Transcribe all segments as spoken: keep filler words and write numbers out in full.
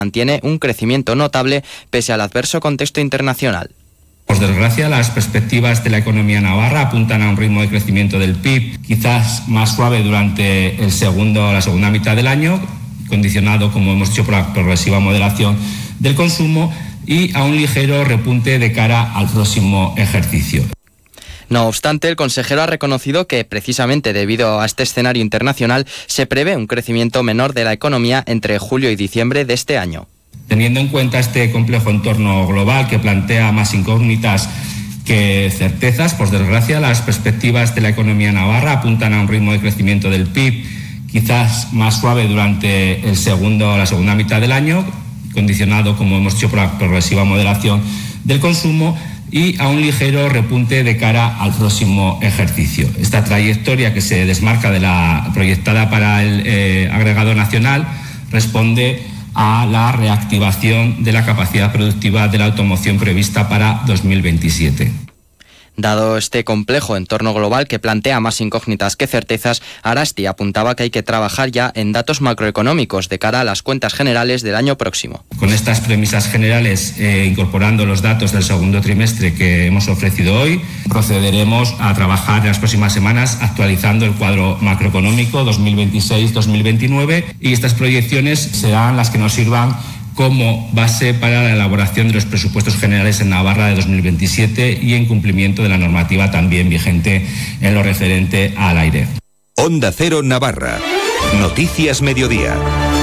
mantiene un crecimiento notable pese al adverso contexto internacional. Por desgracia, las perspectivas de la economía navarra apuntan a un ritmo de crecimiento del P I B quizás más suave durante el segundo, la segunda mitad del año, condicionado, como hemos dicho, por la progresiva moderación del consumo y a un ligero repunte de cara al próximo ejercicio. No obstante, el consejero ha reconocido que, precisamente debido a este escenario internacional, se prevé un crecimiento menor de la economía entre julio y diciembre de este año. Teniendo en cuenta este complejo entorno global que plantea más incógnitas que certezas, por desgracia, las perspectivas de la economía navarra apuntan a un ritmo de crecimiento del P I B quizás más suave durante el segundo, la segunda mitad del año, condicionado, como hemos dicho, por la progresiva moderación del consumo y a un ligero repunte de cara al próximo ejercicio. Esta trayectoria, que se desmarca de la proyectada para el eh, agregado nacional, responde a la reactivación de la capacidad productiva de la automoción prevista para dos mil veintisiete. Dado este complejo entorno global que plantea más incógnitas que certezas, Arasti apuntaba que hay que trabajar ya en datos macroeconómicos de cara a las cuentas generales del año próximo. Con estas premisas generales, eh, incorporando los datos del segundo trimestre que hemos ofrecido hoy, procederemos a trabajar en las próximas semanas actualizando el cuadro macroeconómico dos mil veintiséis dos mil veintinueve, y estas proyecciones serán las que nos sirvan como base para la elaboración de los presupuestos generales en Navarra de dos mil veintisiete y en cumplimiento de la normativa también vigente en lo referente al aire. Onda Cero Navarra. Noticias Mediodía.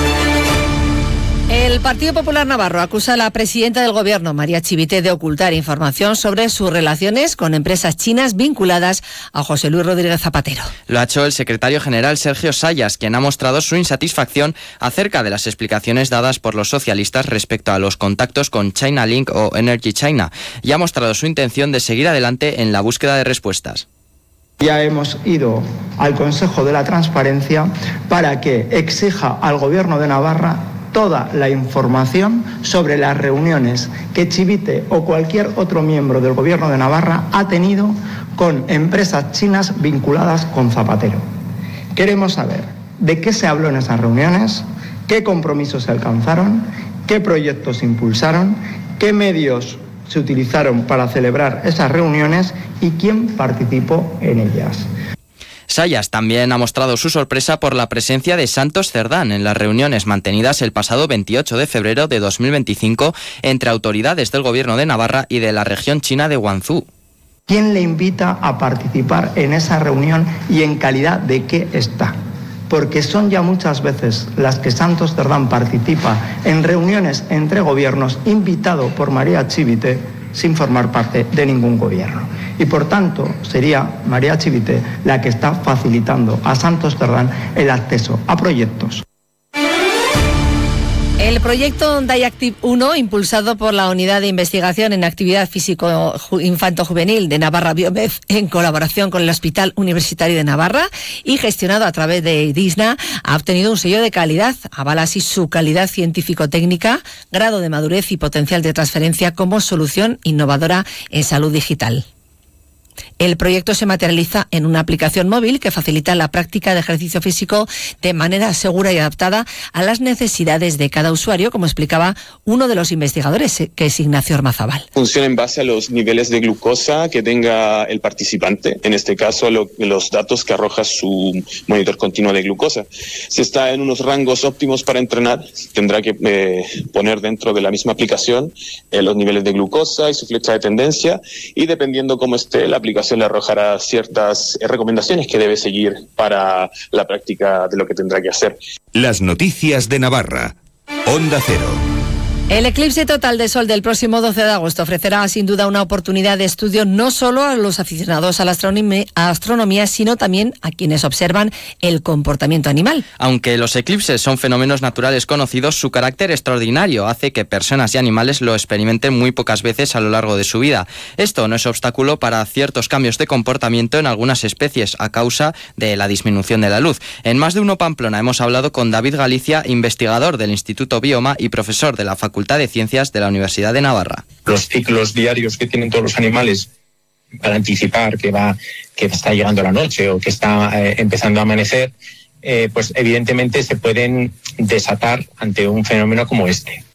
El Partido Popular Navarro acusa a la presidenta del Gobierno, María Chivite, de ocultar información sobre sus relaciones con empresas chinas vinculadas a José Luis Rodríguez Zapatero. Lo ha hecho el secretario general Sergio Sayas, quien ha mostrado su insatisfacción acerca de las explicaciones dadas por los socialistas respecto a los contactos con China Link o Energy China, y ha mostrado su intención de seguir adelante en la búsqueda de respuestas. Ya hemos ido al Consejo de la Transparencia para que exija al Gobierno de Navarra toda la información sobre las reuniones que Chivite o cualquier otro miembro del Gobierno de Navarra ha tenido con empresas chinas vinculadas con Zapatero. Queremos saber de qué se habló en esas reuniones, qué compromisos se alcanzaron, qué proyectos se impulsaron, qué medios se utilizaron para celebrar esas reuniones y quién participó en ellas. Sayas también ha mostrado su sorpresa por la presencia de Santos Cerdán en las reuniones mantenidas el pasado veintiocho de febrero de dos mil veinticinco entre autoridades del Gobierno de Navarra y de la región china de Guangzhou. ¿Quién le invita a participar en esa reunión y en calidad de qué está? Porque son ya muchas veces las que Santos Cerdán participa en reuniones entre gobiernos invitado por María Chivite sin formar parte de ningún gobierno. Y por tanto sería María Chivite la que está facilitando a Santos Cerdán el acceso a proyectos. El proyecto Dayactiv uno, impulsado por la Unidad de Investigación en Actividad Físico-Infanto-Juvenil de Navarra Biomed, en colaboración con el Hospital Universitario de Navarra y gestionado a través de DISNA, ha obtenido un sello de calidad. Avala así su calidad científico-técnica, grado de madurez y potencial de transferencia como solución innovadora en salud digital. El proyecto se materializa en una aplicación móvil que facilita la práctica de ejercicio físico de manera segura y adaptada a las necesidades de cada usuario, como explicaba uno de los investigadores, que es Ignacio Ormazábal. Funciona en base a los niveles de glucosa que tenga el participante, en este caso lo, los datos que arroja su monitor continuo de glucosa. Si está en unos rangos óptimos para entrenar, tendrá que eh, poner dentro de la misma aplicación eh, los niveles de glucosa y su flecha de tendencia, y dependiendo cómo esté, la aplicación le arrojará ciertas recomendaciones que debe seguir para la práctica de lo que tendrá que hacer. Las noticias de Navarra. Onda Cero. El eclipse total de sol del próximo doce de agosto ofrecerá sin duda una oportunidad de estudio no solo a los aficionados a la astronomía, a astronomía, sino también a quienes observan el comportamiento animal. Aunque los eclipses son fenómenos naturales conocidos, su carácter extraordinario hace que personas y animales lo experimenten muy pocas veces a lo largo de su vida. Esto no es obstáculo para ciertos cambios de comportamiento en algunas especies a causa de la disminución de la luz. En Más de Uno Pamplona hemos hablado con David Galicia, investigador del Instituto Bioma y profesor de la Facultad de Ciencias de la Universidad de Navarra. Los ciclos diarios que tienen todos los animales para anticipar que va que está llegando la noche o que está eh, empezando a amanecer, eh, pues evidentemente se pueden desatar ante un fenómeno como este.